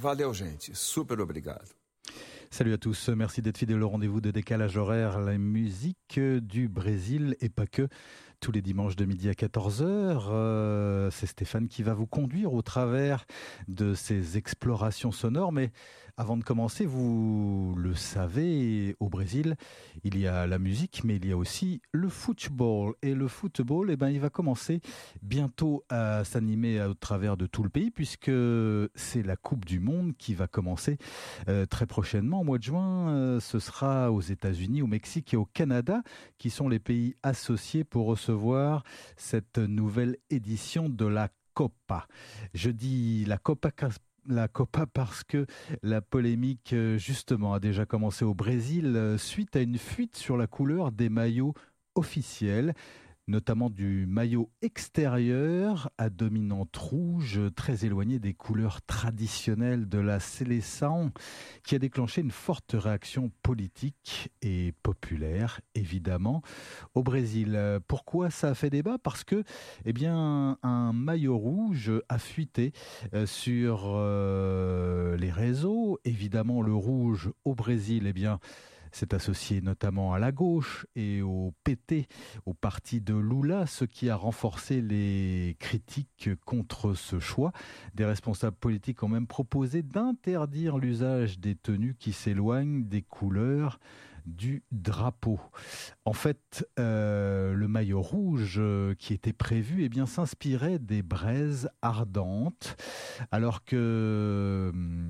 Valeu, gente. Super obrigado. Salut à tous, merci d'être fidèles au rendez-vous de décalage horaire, la musique du Brésil et pas que. Tous les dimanches de midi à 14h, c'est Stéphane qui va vous conduire au travers de ces explorations sonores. Mais avant de commencer, vous le savez, au Brésil, il y a la musique, mais il y a aussi le football. Et le football, il va commencer bientôt à s'animer au travers de tout le pays, puisque c'est la Coupe du Monde qui va commencer très prochainement. Au mois de juin, ce sera aux États-Unis, au Mexique et au Canada, qui sont les pays associés pour recevoir cette nouvelle édition de la Copa. Je dis la Copa parce que la polémique justement a déjà commencé au Brésil suite à une fuite sur la couleur des maillots officiels, notamment du maillot extérieur à dominante rouge, très éloigné des couleurs traditionnelles de la séleção, qui a déclenché une forte réaction politique et populaire, évidemment, au Brésil. Pourquoi ça a fait débat ? Parce que, un maillot rouge a fuité sur les réseaux. Évidemment, le rouge au Brésil, c'est associé notamment à la gauche et au PT, au parti de Lula, ce qui a renforcé les critiques contre ce choix. Des responsables politiques ont même proposé d'interdire l'usage des tenues qui s'éloignent des couleurs du drapeau. En fait, le maillot rouge qui était prévu s'inspirait des braises ardentes, alors que,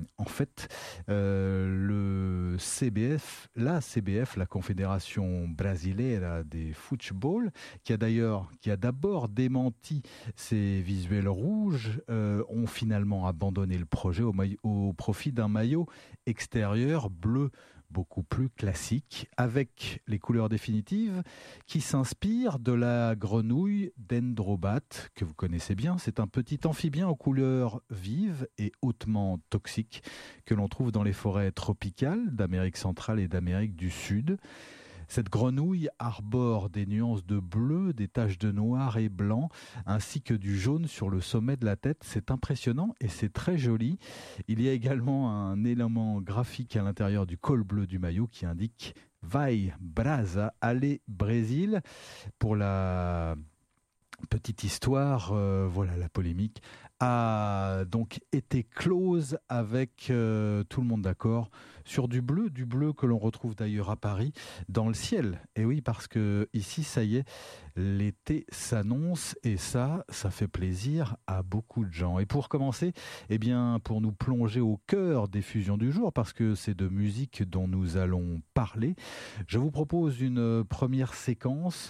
le CBF, la Confédération Brasileira de Futebol, qui a d'abord démenti ces visuels rouges, ont finalement abandonné le projet au profit d'un maillot extérieur bleu beaucoup plus classique, avec les couleurs définitives qui s'inspirent de la grenouille dendrobat, que vous connaissez bien. C'est un petit amphibien aux couleurs vives et hautement toxiques que l'on trouve dans les forêts tropicales d'Amérique centrale et d'Amérique du Sud. Cette grenouille arbore des nuances de bleu, des taches de noir et blanc, ainsi que du jaune sur le sommet de la tête. C'est impressionnant et c'est très joli. Il y a également un élément graphique à l'intérieur du col bleu du maillot qui indique « Vai Brasa, allez Brésil ». Pour la petite histoire, la polémique a donc été close avec tout le monde d'accord sur du bleu que l'on retrouve d'ailleurs à Paris dans le ciel. Et oui, parce que ici, ça y est, l'été s'annonce et ça fait plaisir à beaucoup de gens. Et pour commencer, pour nous plonger au cœur des fusions du jour, parce que c'est de musique dont nous allons parler, je vous propose une première séquence,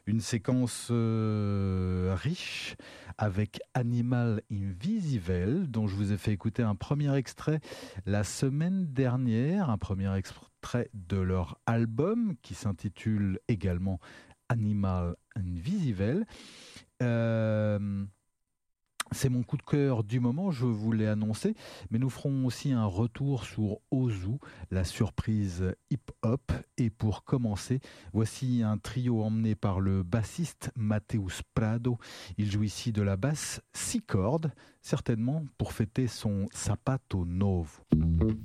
riche avec Animal Invisível, dont je vous ai fait écouter un premier extrait la semaine dernière, un premier extrait de leur album qui s'intitule également Animal Invisível. C'est mon coup de cœur du moment, je vous l'ai annoncé, mais nous ferons aussi un retour sur Ozu, la surprise hip-hop. Et pour commencer, voici un trio emmené par le bassiste Mateus Prado. Il joue ici de la basse 6 cordes, certainement pour fêter son Sapato Novo.